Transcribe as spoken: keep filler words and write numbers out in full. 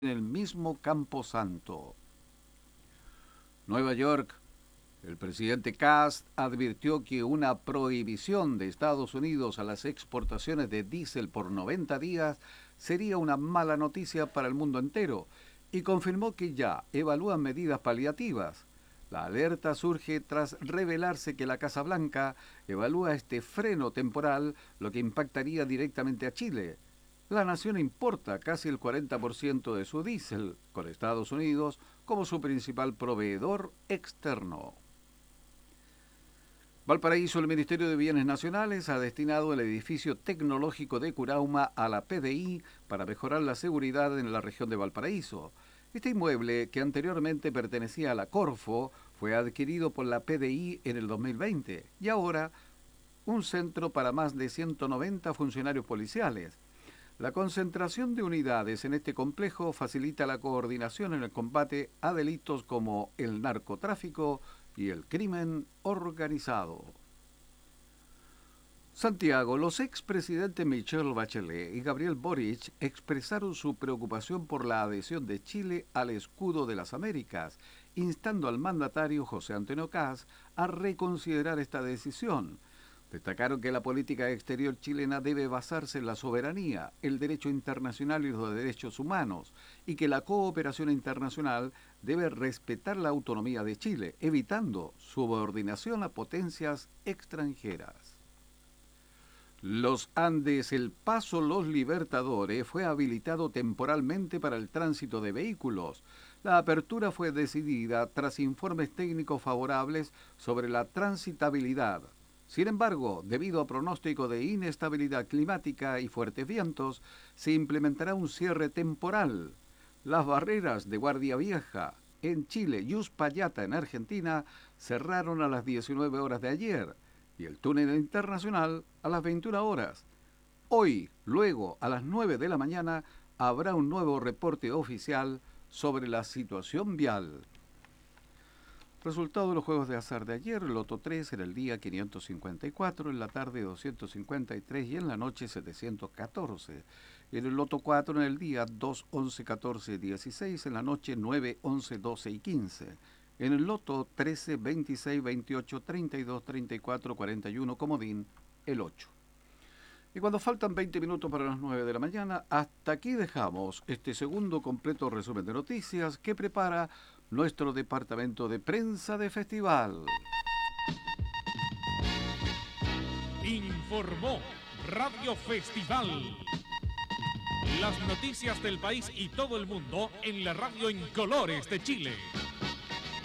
en el mismo camposanto. Nueva York. El presidente Kast advirtió que una prohibición de Estados Unidos a las exportaciones de diésel por noventa días sería una mala noticia para el mundo entero y confirmó que ya evalúan medidas paliativas. La alerta surge tras revelarse que la Casa Blanca evalúa este freno temporal, lo que impactaría directamente a Chile. La nación importa casi el cuarenta por ciento de su diésel, con Estados Unidos como su principal proveedor externo. Valparaíso, el Ministerio de Bienes Nacionales ha destinado el edificio tecnológico de Curauma a la P D I para mejorar la seguridad en la región de Valparaíso. Este inmueble, que anteriormente pertenecía a la Corfo, fue adquirido por la P D I en el dos mil veinte y ahora un centro para más de ciento noventa funcionarios policiales. La concentración de unidades en este complejo facilita la coordinación en el combate a delitos como el narcotráfico y el crimen organizado. Santiago, los expresidentes Michelle Bachelet y Gabriel Boric expresaron su preocupación por la adhesión de Chile al escudo de las Américas, instando al mandatario José Antonio Kast a reconsiderar esta decisión. Destacaron que la política exterior chilena debe basarse en la soberanía, el derecho internacional y los derechos humanos, y que la cooperación internacional debe respetar la autonomía de Chile, evitando subordinación a potencias extranjeras. Los Andes, el Paso Los Libertadores, fue habilitado temporalmente para el tránsito de vehículos. La apertura fue decidida tras informes técnicos favorables sobre la transitabilidad. Sin embargo, debido a pronóstico de inestabilidad climática y fuertes vientos, se implementará un cierre temporal. Las barreras de Guardia Vieja en Chile y Uspallata en Argentina cerraron a las diecinueve horas de ayer y el túnel internacional a las veintiuna horas. Hoy, luego, a las nueve de la mañana, habrá un nuevo reporte oficial sobre la situación vial. Resultado de los juegos de azar de ayer: Loto tres en el día quinientos cincuenta y cuatro, en la tarde doscientos cincuenta y tres y en la noche setecientos catorce. En el Loto cuatro en el día dos, once, catorce, dieciséis, en la noche nueve, once, doce y quince. En el Loto trece, veintiséis, veintiocho, treinta y dos, treinta y cuatro, cuarenta y uno, comodín el ocho. Y cuando faltan veinte minutos para las nueve de la mañana, hasta aquí dejamos este segundo completo resumen de noticias que prepara nuestro departamento de prensa de festival. Informó Radio Festival. Las noticias del país y todo el mundo en la radio en colores de Chile.